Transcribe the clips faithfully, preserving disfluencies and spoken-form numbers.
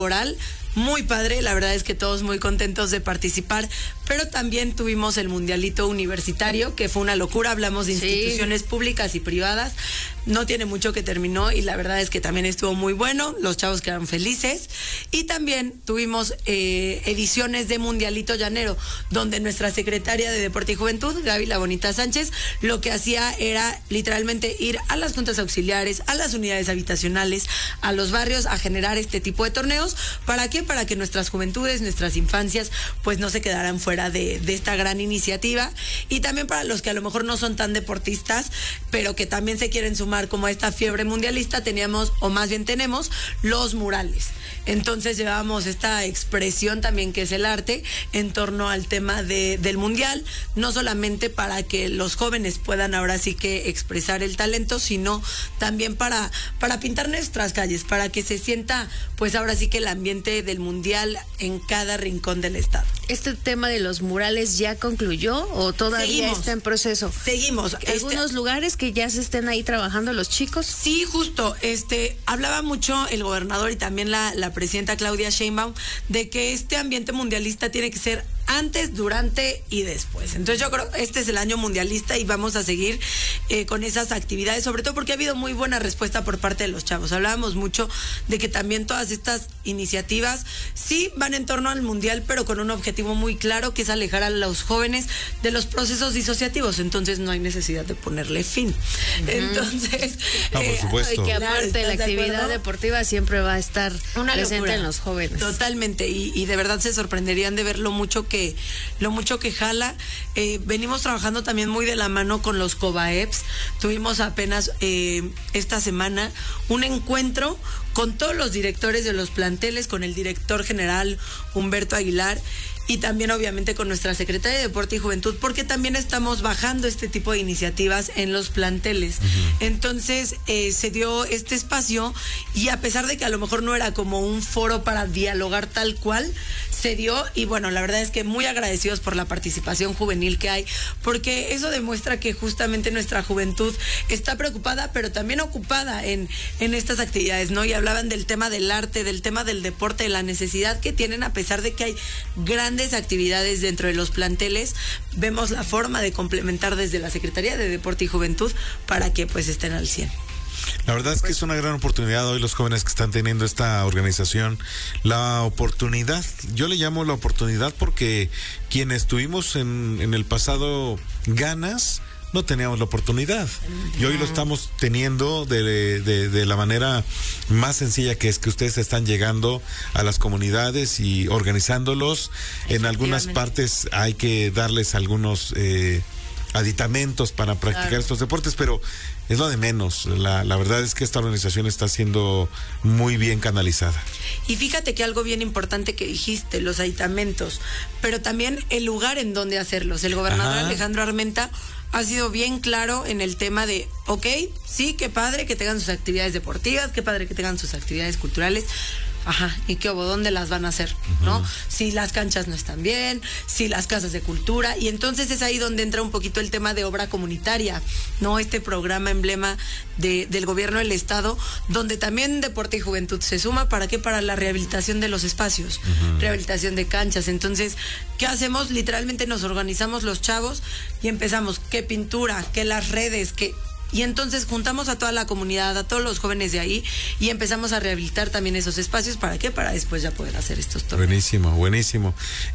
Oral, muy padre, la verdad es que todos muy contentos de participar, pero también tuvimos el Mundialito Universitario, que fue una locura, hablamos de instituciones sí. públicas y privadas, no tiene mucho que terminó y la verdad es que también estuvo muy bueno, los chavos quedaron felices, y también tuvimos eh, ediciones de Mundialito Llanero, donde nuestra secretaria de Deporte y Juventud, Gaby La Bonita Sánchez, lo que hacía era literalmente ir a las juntas auxiliares, a las unidades habitacionales, a los barrios a generar este tipo de torneos. ¿Para qué? Para que nuestras juventudes, nuestras infancias, pues no se quedaran fuera de, de esta gran iniciativa, y también para los que a lo mejor no son tan deportistas, pero que también se quieren sumar como a esta fiebre mundialista, teníamos, o más bien tenemos, los murales. Entonces llevábamos esta expresión también que es el arte en torno al tema de, del mundial, no solamente para que los jóvenes puedan ahora sí que expresar el talento, sino también para, para pintar nuestras calles, para que se sienta pues ahora sí que el ambiente del mundial en cada rincón del estado. ¿Este tema de los murales ya concluyó o todavía Seguimos. está en proceso? Seguimos. ¿Algunos este... lugares que ya se estén ahí trabajando los chicos? Sí, justo. Este, hablaba mucho el gobernador y también la, la presidenta Claudia Sheinbaum de que este ambiente mundialista tiene que ser antes, durante y después. Entonces yo creo que este es el año mundialista y vamos a seguir eh, con esas actividades, sobre todo porque ha habido muy buena respuesta por parte de los chavos. Hablábamos mucho de que también todas estas iniciativas sí van en torno al mundial, pero con un objetivo muy claro, que es alejar a los jóvenes de los procesos disociativos. Entonces no hay necesidad de ponerle fin. Uh-huh. Entonces... Ah, por supuesto. Eh, y que aparte claro, la actividad de deportiva siempre va a estar Una presente locura. en los jóvenes. Totalmente, y, y de verdad se sorprenderían de ver lo mucho que lo mucho que jala. Eh, venimos trabajando también muy de la mano con los COBAEPS. Tuvimos apenas eh, esta semana un encuentro con todos los directores de los planteles, con el director general Humberto Aguilar, y también obviamente con nuestra secretaria de Deporte y Juventud, porque también estamos bajando este tipo de iniciativas en los planteles. Uh-huh. Entonces eh, se dio este espacio, y a pesar de que a lo mejor no era como un foro para dialogar tal cual, se dio, y bueno, la verdad es que muy agradecidos por la participación juvenil que hay, porque eso demuestra que justamente nuestra juventud está preocupada, pero también ocupada en, en estas actividades, ¿no? Y hablaban del tema del arte, del tema del deporte, de la necesidad que tienen, a pesar de que hay grandes actividades dentro de los planteles. Vemos la forma de complementar desde la Secretaría de Deporte y Juventud para que pues estén al cien. La verdad es que es una gran oportunidad hoy los jóvenes que están teniendo esta organización, la oportunidad, yo le llamo la oportunidad porque quienes tuvimos en, en el pasado ganas, no teníamos la oportunidad, y hoy lo estamos teniendo de, de, de la manera más sencilla, que es que ustedes están llegando a las comunidades y organizándolos. En algunas partes hay que darles algunos eh, aditamentos para practicar claro. estos deportes, pero es lo de menos. La, la verdad es que esta organización está siendo muy bien canalizada. Y fíjate que algo bien importante que dijiste, los aditamentos, pero también el lugar en donde hacerlos. El gobernador Ajá. Alejandro Armenta ha sido bien claro en el tema de, ok, sí, qué padre que tengan sus actividades deportivas, qué padre que tengan sus actividades culturales. Ajá, ¿y qué hubo? ¿Dónde las van a hacer? Uh-huh. ¿No? Si las canchas no están bien, si las casas de cultura, y entonces es ahí donde entra un poquito el tema de obra comunitaria, ¿no? Este programa emblema de, del gobierno del estado, donde también Deporte y Juventud se suma. ¿Para qué? Para la rehabilitación de los espacios, uh-huh. rehabilitación de canchas. Entonces, ¿qué hacemos? Literalmente nos organizamos los chavos y empezamos, ¿qué pintura? ¿Qué las redes? ¿Qué...? Y entonces juntamos a toda la comunidad, a todos los jóvenes de ahí, y empezamos a rehabilitar también esos espacios. ¿Para qué? Para después ya poder hacer estos torneos. Buenísimo, buenísimo.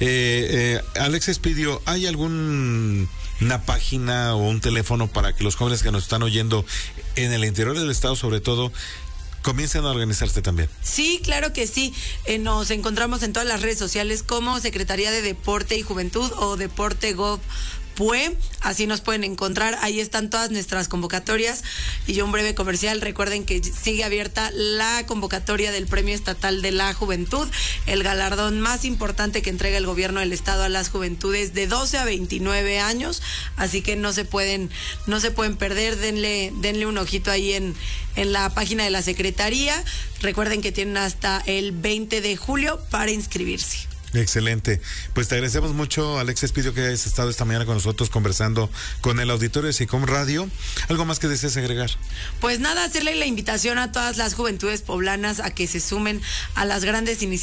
Eh, eh, Alex Espidio, ¿hay alguna página o un teléfono para que los jóvenes que nos están oyendo en el interior del estado, sobre todo, comiencen a organizarse también? Sí, claro que sí. Eh, nos encontramos en todas las redes sociales como Secretaría de Deporte y Juventud o Deporte Gov Pue, así nos pueden encontrar. Ahí están todas nuestras convocatorias. Y yo un breve comercial, recuerden que sigue abierta la convocatoria del Premio Estatal de la Juventud, el galardón más importante que entrega el gobierno del estado a las juventudes de doce a veintinueve años, así que no se pueden no se pueden perder. Denle denle un ojito ahí en en la página de la Secretaría. Recuerden que tienen hasta el veinte de julio para inscribirse. Excelente. Pues te agradecemos mucho, Alex Espidio, que hayas estado esta mañana con nosotros conversando con el auditorio de SICOM Radio. ¿Algo más que desees agregar? Pues nada, hacerle la invitación a todas las juventudes poblanas a que se sumen a las grandes iniciativas